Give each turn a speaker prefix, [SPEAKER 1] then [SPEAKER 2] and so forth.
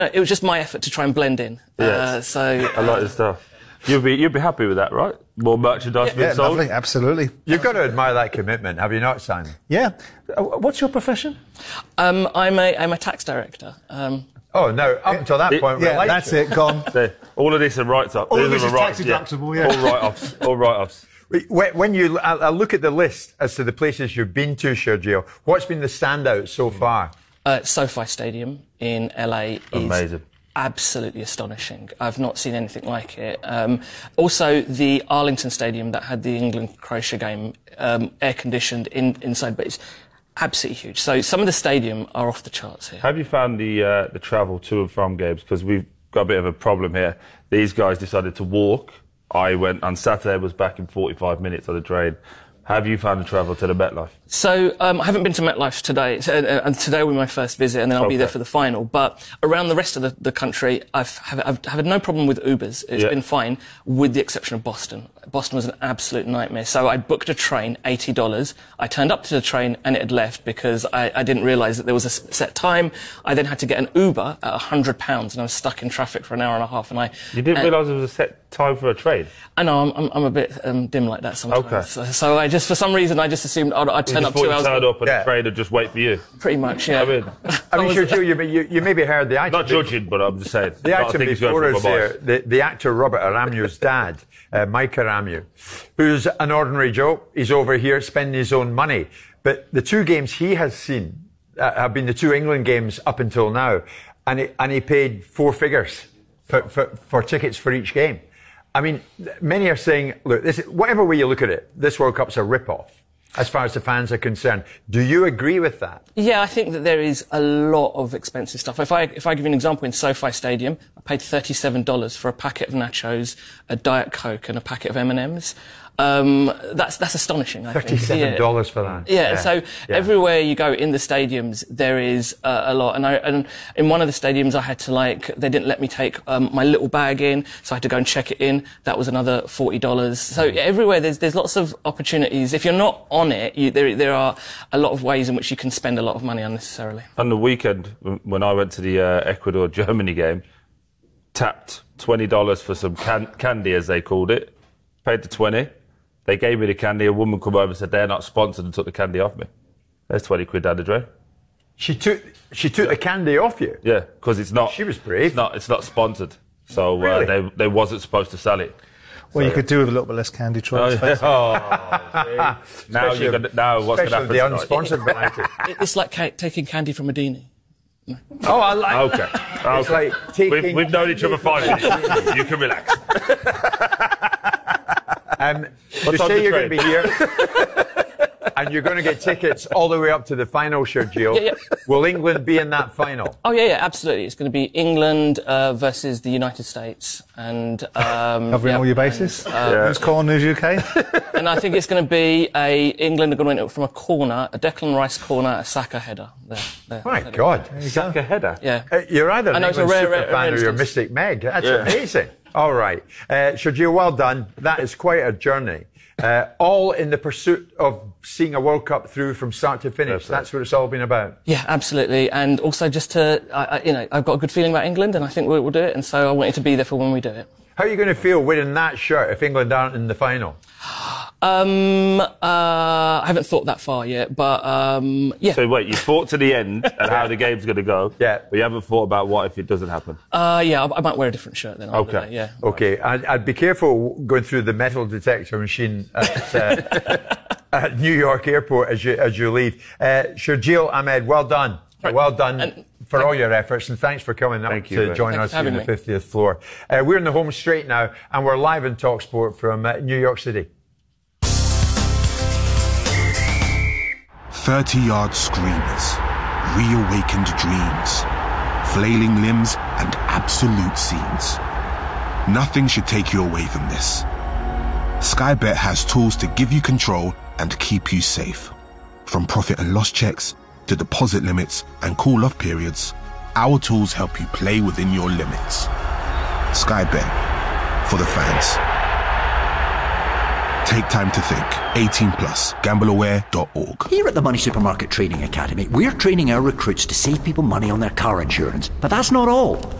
[SPEAKER 1] It was just my effort to try and blend in.
[SPEAKER 2] Yes.
[SPEAKER 1] So
[SPEAKER 2] I like this stuff. You'd be happy with that, right? More merchandise being sold?
[SPEAKER 3] Lovely, absolutely.
[SPEAKER 4] You've got to admire that commitment, have you not, Simon?
[SPEAKER 3] Yeah. What's your profession?
[SPEAKER 1] I'm a tax director.
[SPEAKER 4] Oh, no, up until that point,
[SPEAKER 3] yeah, that's it, gone.
[SPEAKER 2] All of this are writes-up.
[SPEAKER 3] All of this is tax-deductible, yeah.
[SPEAKER 2] All write-offs. All write-offs.
[SPEAKER 4] When you look at the list as to the places you've been to, Sergio, what's been the standout so far?
[SPEAKER 1] SoFi Stadium in LA is
[SPEAKER 2] amazing.
[SPEAKER 1] Absolutely astonishing. I've not seen anything like it. Also, the Arlington Stadium that had the England-Croatia game air-conditioned inside, but it's absolutely huge. So some of the stadium are off the charts here.
[SPEAKER 2] Have you found the travel to and from games? Because we've got a bit of a problem here. These guys decided to walk. I went on Saturday, was back in 45 minutes on the train. Have you found the travel to the MetLife?
[SPEAKER 1] So I haven't been to MetLife today, and today will be my first visit, and then I'll be there for the final. But around the rest of the country, I've had no problem with Ubers. It's been fine, with the exception of Boston. Boston was an absolute nightmare. So I booked a train, $80. I turned up to the train and it had left because I didn't realise that there was a set time. I then had to get an Uber at £100, and I was stuck in traffic for an hour and a half. And
[SPEAKER 2] you didn't realise there was a set time for a train?
[SPEAKER 1] I know, I'm a bit dim like that sometimes. Okay. So I just, for some reason, I just assumed I'd turn up 2 hours.
[SPEAKER 2] Turn up and the train would just wait for you.
[SPEAKER 1] Pretty much, yeah.
[SPEAKER 4] I mean, Sergio, you maybe heard the actor.
[SPEAKER 2] Not judging, but I'm just saying.
[SPEAKER 4] The actor before us there, the actor Robert Aramu's dad, Mike Aramu, who's an ordinary Joe. He's over here spending his own money. But the two games he has seen have been the two England games up until now. And he paid 4 figures for tickets for each game. I mean, many are saying, look, whatever way you look at it, this World Cup's a rip-off, as far as the fans are concerned. Do you agree with that?
[SPEAKER 1] Yeah, I think that there is a lot of expensive stuff. If I give you an example, in SoFi Stadium, I paid $37 for a packet of nachos, a Diet Coke, and a packet of M&Ms. That's astonishing, I think.
[SPEAKER 4] $37 for that.
[SPEAKER 1] Yeah, so everywhere you go in the stadiums, there is a lot. And in one of the stadiums, I had to, they didn't let me take my little bag in, so I had to go and check it in. That was another $40. So everywhere, there's lots of opportunities. If you're not on it, there are a lot of ways in which you can spend a lot of money unnecessarily.
[SPEAKER 2] On the weekend, when I went to the Ecuador-Germany game, tapped $20 for some candy, as they called it, paid the 20. They gave me the candy. A woman come over and said they're not sponsored and took the candy off me. There's 20 quid down the drain.
[SPEAKER 4] She took the candy off you?
[SPEAKER 2] Yeah, because it's not.
[SPEAKER 4] She was brave.
[SPEAKER 2] It's not sponsored, so
[SPEAKER 4] really?
[SPEAKER 2] they wasn't supposed to sell it.
[SPEAKER 3] Well, you could do with a little bit less candy, Troy.
[SPEAKER 2] Now what's going to happen?
[SPEAKER 4] The unsponsored variety.
[SPEAKER 1] It's like taking candy from Medini.
[SPEAKER 4] Oh, I like
[SPEAKER 2] that. Okay.
[SPEAKER 4] It's like taking...
[SPEAKER 2] We've known each other 5 minutes. You can relax.
[SPEAKER 4] You say you're going to be here, and you're going to get tickets all the way up to the final, Sergio.
[SPEAKER 1] Yeah.
[SPEAKER 4] Will England be in that final?
[SPEAKER 1] Oh, yeah, absolutely. It's going to be England versus the United States. And
[SPEAKER 3] covering all your bases? Who's calling News UK?
[SPEAKER 1] And I think it's going to be England are going to win it from a corner, a Declan Rice corner, a Saka header. There.
[SPEAKER 4] My God.
[SPEAKER 2] Saka header?
[SPEAKER 1] Yeah.
[SPEAKER 4] You're either an England super fan or you're
[SPEAKER 1] instance.
[SPEAKER 4] Mystic Meg. That's amazing. All right. Sergio, well done. That is quite a journey. All in the pursuit of seeing a World Cup through from start to finish. That's what it's all been about.
[SPEAKER 1] Yeah, absolutely. And also just to, I've got a good feeling about England, and I think we'll do it. And so I wanted to be there for when we do it.
[SPEAKER 4] How are you going to feel wearing that shirt if England aren't in the final?
[SPEAKER 1] I haven't thought that far yet, but yeah.
[SPEAKER 2] So wait, you thought to the end and how the game's going to go.
[SPEAKER 4] Yeah.
[SPEAKER 2] But you haven't thought about what if it doesn't happen.
[SPEAKER 1] Yeah, I might wear a different shirt then.
[SPEAKER 2] Okay.
[SPEAKER 1] Yeah.
[SPEAKER 4] Okay. I'd be careful going through the metal detector machine at New York Airport as you leave. Sergio Ahmed, well done. Right. Well done for all your efforts, and thanks for coming up to join us here on the 50th floor. We're in the home straight now, and we're live in TalkSport from New York City.
[SPEAKER 5] 30-yard screamers, reawakened dreams, flailing limbs, and absolute scenes. Nothing should take you away from this. Sky Bet has tools to give you control and keep you safe. From profit and loss checks to deposit limits and call-off periods, our tools help you play within your limits. Sky Bet, for the fans. Take time to think. 18 plus. Gambleaware.org.
[SPEAKER 6] Here at the Money Supermarket Training Academy, we're training our recruits to save people money on their car insurance. But that's not all.